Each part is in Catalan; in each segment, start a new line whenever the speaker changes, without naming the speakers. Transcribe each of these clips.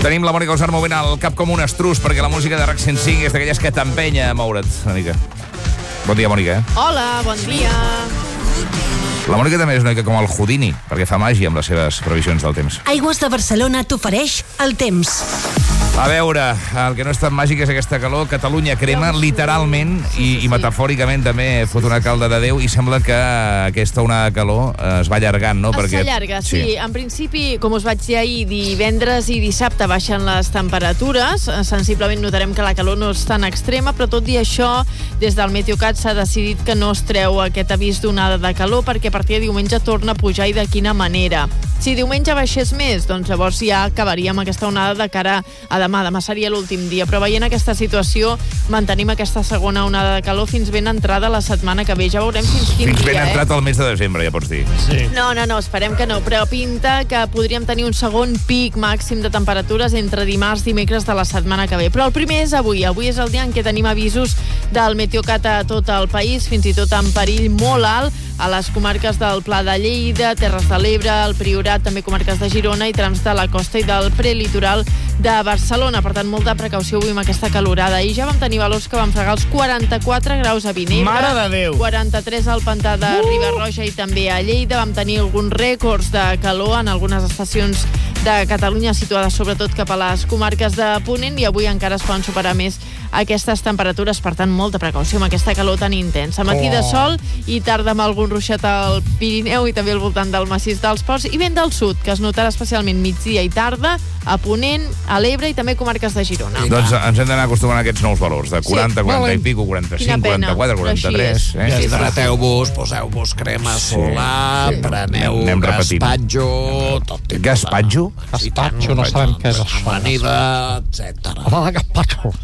Tenim la Mònica Usart movent el cap com un estrus, perquè la música de RAC 105 és d'aquelles que t'empenya a moure't una mica. Bon dia, Mònica.
Hola, bon dia.
La Mònica també és una mica com el Houdini, perquè fa màgia amb les seves previsions del temps.
Aigües de Barcelona t'ofereix el temps.
A veure, el que no és tan màgic és aquesta calor. Catalunya crema literalment i metafòricament també fot una calda de Déu i sembla que aquesta onada de calor es va allargant, no?
S'allarga, sí. En principi, com us vaig dir ahir, divendres i dissabte baixen les temperatures. Sensiblement notarem que la calor no és tan extrema, però tot i això, des del Meteocat s'ha decidit que no es treu aquest avís d'onada de calor perquè a partir de diumenge torna a pujar i de quina manera. Si diumenge baixés més, doncs llavors ja acabaríem aquesta onada de cara a demà. Demà seria l'últim dia, però veient aquesta situació mantenim aquesta segona onada de calor fins ben entrada la setmana que ve. Ja veurem fins quin dia,
ben entrat al mes de desembre, ja pots dir.
Sí. No, esperem que no, però pinta que podríem tenir un segon pic màxim de temperatures entre dimarts i dimecres de la setmana que ve. Però el primer és avui. Avui és el dia en què tenim avisos del Meteocat a tot el país, fins i tot en perill molt alt a les comarques del Pla de Lleida, Terres de l'Ebre, el Priorat, també comarques de Girona i trams de la costa i del prelitoral de Barcelona. Per tant, molta precaució avui amb aquesta calorada. Ahir ja vam tenir valors que van fregar els 44 graus a Vinebre,
Mare de Déu.
43 al Pantà de Riba-roja i també a Lleida. Vam tenir alguns rècords de calor en algunes estacions de Catalunya situades sobretot cap a les comarques de Ponent i avui encara es poden superar més aquestes temperatures, per tant, molta precaució amb aquesta calor tan intensa. Matí de sol i tarda amb algun ruixat al Pirineu i també al voltant del massís dels Ports i vent del sud, que es notarà especialment migdia i tarda a Ponent, a l'Ebre i també comarques de Girona.
Doncs ens hem d'anar acostumant a aquests nous valors, de 40, 40 i pico, 45, 44, 43...
Hidrateu-vos, poseu-vos crema solar, preneu gaspatjo...
Gaspatjo?
Gaspatjo, no sabem què és això. Amanida, etc.
Hola, gaspatjo.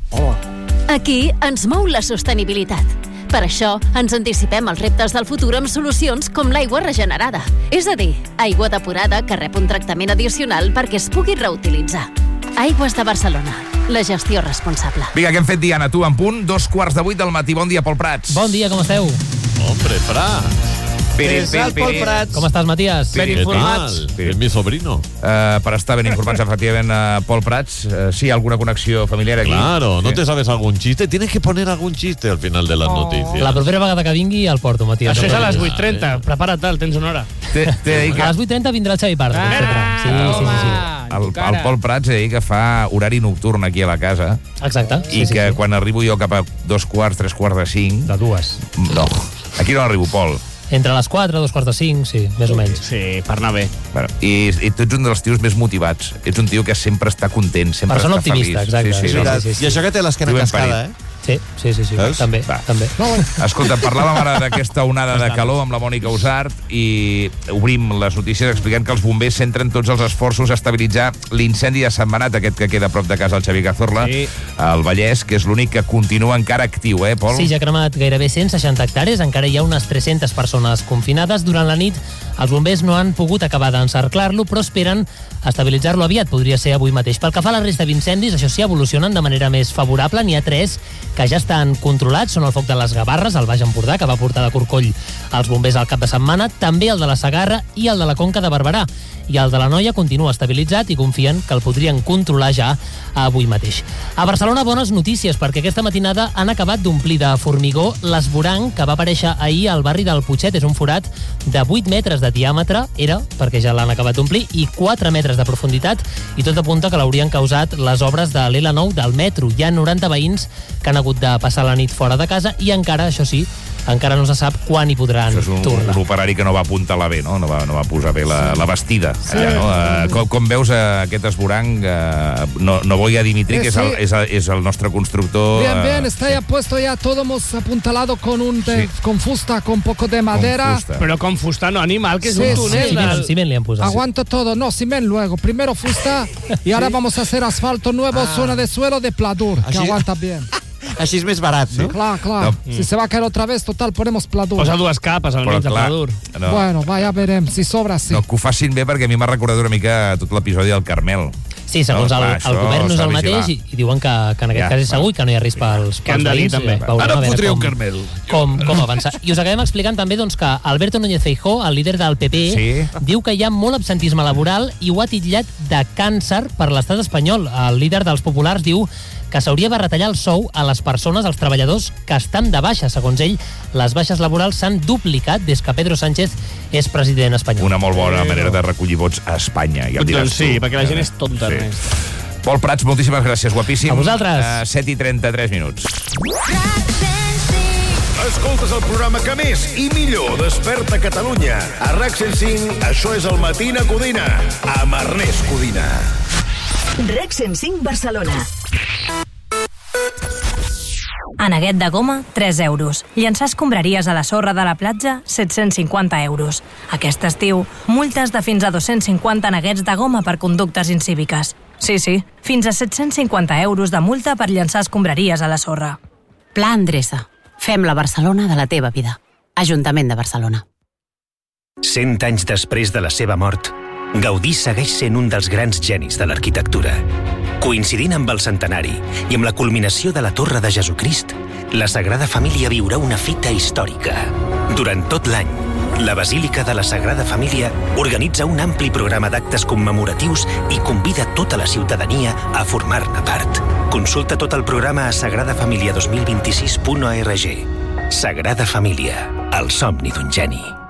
Aquí ens mou la sostenibilitat. Per això ens anticipem als reptes del futur amb solucions com l'aigua regenerada. És a dir, aigua depurada que rep un tractament addicional perquè es pugui reutilitzar. Aigües de Barcelona. La gestió responsable.
Vinga, què hem fet, Diana? Tu en punt, 7:45 del matí. Bon dia, Pol Prats.
Bon dia, com esteu?
Hombre, Prats.
Pol Prats.
Com estàs, Matías?
Ben informats.
Es mi sobrino.
Per estar ben informats, efectivament, Pol Prats. Sí, alguna connexió familiar aquí?
Claro, ¿no te sabes algún chiste? Tienes que poner algún chiste al final de las noticias.
La propera vegada que vingui al porto, Matías.
Això és a les 8:30. Prepara't, tens una hora.
A les 8:30 vindrà el Xavi Pardo. Sí.
El Pol Prats he dit que fa horari nocturn aquí a la casa.
Exacte.
I que quan arribo jo cap a 2:15, 3:45...
De 2.
No, aquí no arribo, Pol.
Entre les 4, 2:45, sí, més o menys.
Sí, per anar bé.
Bueno, i tu ets un dels tios més motivats. Ets un tio que sempre està content, sempre
Persona
està feliç.
optimista, exacte.
I això que té l'esquena cascada,
Sí. També.
Escolta, parlàvem ara d'aquesta onada de calor amb la Mònica Usart i obrim les notícies explicant que els bombers centren tots els esforços a estabilitzar l'incendi de Sentmenat, aquest que queda a prop de casa del Xavi Cazorla, al Vallès, que és l'únic que continua encara actiu, Pol?
Sí, ja ha cremat gairebé 160 hectàrees, encara hi ha unes 300 persones confinades. Durant la nit, els bombers no han pogut acabar d'encerclar-lo, però esperen estabilitzar-lo aviat, podria ser avui mateix. Pel que fa a la resta d'incendis, això sí, evolucionen de manera més favorable. N'hi ha 3 que ja estan controlats, són el foc de les Gavarres, al Baix Empordà, que va portar de Corcoll als bombers al cap de setmana, també el de la Segarra i el de la Conca de Barberà. I el de la Noia continua estabilitzat i confien que el podrien controlar ja avui mateix. A Barcelona, bones notícies, perquè aquesta matinada han acabat d'omplir de formigó l'esvoranc que va aparèixer ahir al barri del Putxet. És un forat de 8 metres de diàmetre, perquè ja l'han acabat d'omplir, i 4 metres de profunditat, i tot apunta que l'haurien causat les obres de l'L9 del metro. Hi ha 90 veïns que han hagut de passar la nit fora de casa i encara, això sí, encara no se sap quan hi podran tornar.
Això és un operari que no va apuntar-la bé, no? No va posar bé la vestida. Sí. Allà, no? Com veus aquest esvoranc? No voy a Dimitri, que és el nostre constructor.
Bien, está ya puesto ya, todo hemos apuntalado con fusta, con poco de madera.
Pero con fusta no, animal, que es un túnel.
Ciment li han posat.
Aguanta todo, no, ciment luego. Primero fusta y ahora vamos a hacer asfalto nuevo, zona de suelo de pladur, que aguanta bien.
Així és més barat, no?
Clar. No. Si se va a caer otra vez, total, ponemos pladur.
Posa 2 capes almenys de pladur.
No.
Bueno, ja verem, si sobra, sí.
No, que ho facin bé, perquè a mi m'ha recordat una mica tot l'episodi del Carmel.
Sí, segons el govern no és el mateix i diuen que en aquest cas és segur i que no hi ha risc pels veïns.
Ara em fotria un Carmel.
Com avançar. I us acabem explicant també que Alberto Núñez Feijóo, el líder del PP, diu que hi ha molt absentisme laboral i ho ha titllat de càncer per l'estat espanyol. El líder dels populars diu que s'hauria de retallar el sou a les persones, als treballadors que estan de baixa. Segons ell, les baixes laborals s'han duplicat des que Pedro Sánchez és president espanyol.
Una molt bona manera de recollir vots a Espanya. Ja
doncs sí, perquè la gent és tonta.
Pol Prats, moltíssimes gràcies, guapíssim.
A vosaltres.
7:33 minuts.
Escoltes el programa que més i millor desperta Catalunya. A RAC 105, això és el Matina Codina, amb Ernest Codina.
RAC 105 Barcelona. Aneguet de goma, 3 euros. Llançar escombraries a la sorra de la platja, 750 euros. Aquest estiu, multes de fins a 250 aneguets de goma per conductes incíviques. Sí, fins a 750 euros de multa per llançar escombraries a la sorra.
Pla Endreça. Fem la Barcelona de la teva vida. Ajuntament de Barcelona.
100 anys després de la seva mort, Gaudí segueix sent un dels grans genis de l'arquitectura. Coincidint amb el centenari i amb la culminació de la Torre de Jesucrist, la Sagrada Família viurà una fita històrica. Durant tot l'any, la Basílica de la Sagrada Família organitza un ampli programa d'actes commemoratius i convida tota la ciutadania a formar-ne part. Consulta tot el programa a sagradafamilia2026.org. Sagrada Família, el somni d'un geni.